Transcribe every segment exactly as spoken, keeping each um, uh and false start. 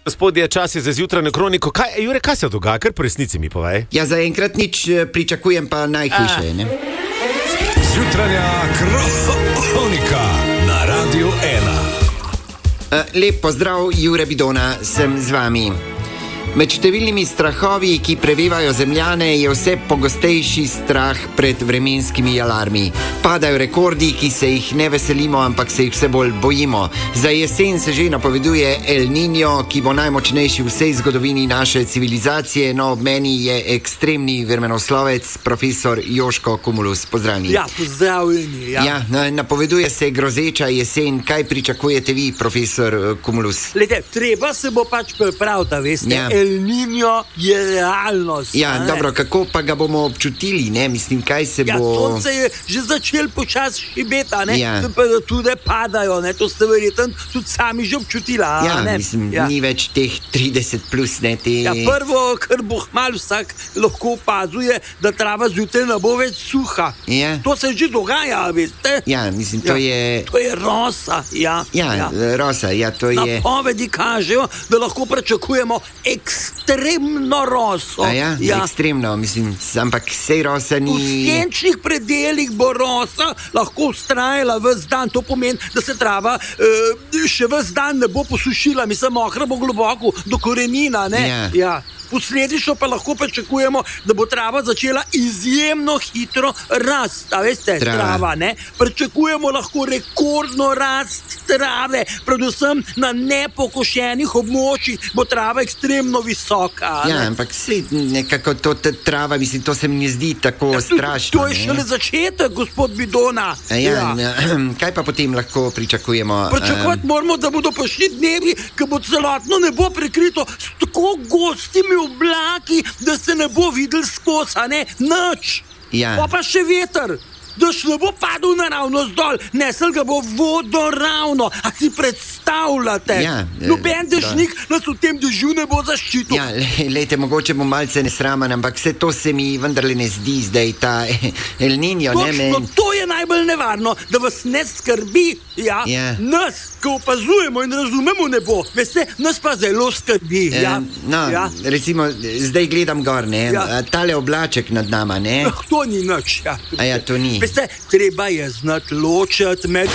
Gospodje, čas je za zjutranjo kroniko. Kaj, Jure, kaj se dogaja? Kar po resnici mi povej. Ja, zaenkrat nič, pričakujem pa najhujše, ne? Zjutranja kronika na Radiu ena. Lep pozdrav, Jure Bidona, sem z vami. Med številnimi strahovi, ki prevevajo zemljane, je vse pogostejši strah pred vremenskimi alarmi. Padajo rekordi, ki se jih ne veselimo, ampak se jih vse bolj bojimo. Za jesen se že napoveduje El Niño, ki bo najmočnejši v vsej zgodovini naše civilizacije. No, ob meni je ekstremni vremenoslovec, profesor Joško Kumulus. Pozdravljeni. Ja, pozdravljeni. Ja. Ja, napoveduje se grozeča jesen. Kaj pričakujete vi, profesor Kumulus? Lede, treba se bo pač pripraviti, veste. Ja. El Niño je realnost. Ja, dobro, kako pa ga bomo občutili, ne? Mislim, kaj se ja, bo... Ja, sonce je že začel počas šibeta, ne? Ja. Tudi padajo, ne? To ste verjetno tudi sami že občutila, ja, ne? Mislim, ja. Ni več teh trideset plus, ne, te... Ja, prvo, kar bo hmal vsak lahko opazuje, da trava zjutraj ne bo več suha. Ja. To se že dogaja, veste? Ja, mislim, to ja. je... To je rosa, ja. Ja, ja. rosa, ja, to je... Napovedi kažejo, da lahko pričakujemo ekstremno roso. A ja, ja. ekstremno, mislim, ampak sej rosa ni... V senčnih predeljih bo rosa lahko vztrajala ves dan. To pomeni, da se trava uh, še ves dan ne bo posušila, mislim, mokra bo globoko do korenina, ne? Ja. Ja. Posledično pa lahko pričakujemo, da bo trava začela izjemno hitro rast, a veste, trava, trava ne? Pričakujemo lahko rekordno rast trave, predvsem na nepokošenih območjih bo trava ekstremno visoka. Ja, ne? ampak sej nekako to trava, mislim, to se mi ne zdi tako ja, strašno. To je šele začetek, gospod Bidona. A ja, ja. Kaj pa potem lahko pričakujemo? Pričakovati um... moramo, da bodo prišli dnevi, ko bo celotno nebo prekrito s tako gostimi oblaki, da se ne bo videl skozi, a ne, nič. Ja. Pa pa še veter, daš ne bo padel naravno zdol, nesel ga bo vodoravno. A si predstavljate? Ja, noben dežnik nas v tem dežju ne bo zaščitil. Ja, lejte, mogoče bom malce nesramen, ampak vse to se mi vendarle ne zdi zdaj, ta El Niño, ne men... Točno, to je najbolj nevarno, da vas ne skrbi, ja, ja. Nas, ko opazujemo in razumemo nebo, veste, nas pa zelo skrbi, ja. E, no, ja. Recimo, zdaj gledam gor, ne, ja. Tale oblaček nad nama, ne. Ah, to ni nič, ja. A ja, to ni. Veste, treba je znati ločati med...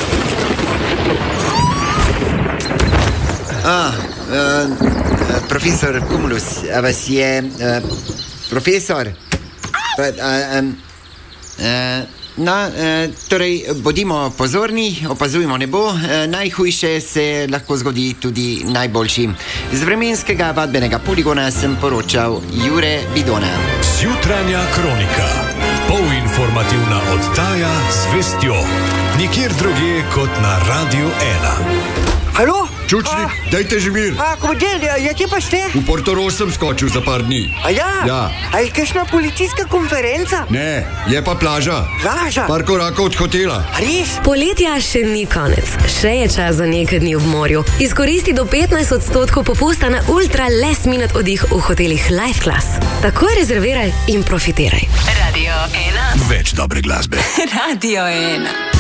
Ah, uh, profesor Kumulus, a vas je... Uh, profesor? Pa, uh, um, uh, no, uh, torej, bodimo pozorni, opazujmo nebo, uh, najhujše se lahko zgodi tudi najboljšim. Z vremenskega vadbenega poligona sem poročal Jure Bidona. Zjutranja kronika. Polinformativna oddaja z vestjo. Nikjer drugje kot na Radiu ena. Halo? Čučnik, a, dajte že mir. A, komandel, ja, ja, kje pa ste? V Portorož sem skočil za par dni. A ja? Ja. A je kakšna policijska konferenca? Ne, je pa plaža. Plaža? Par korakov od hotela. A res? Poletja še ni konec. Še je čas za nekaj dni v morju. Izkoristi do petnajst odstotkov popusta na ultra last minute oddih v hotelih Life Class. Takoj rezerviraj in profitiraj. Radio ena. Več dobre glasbe. Radio ena.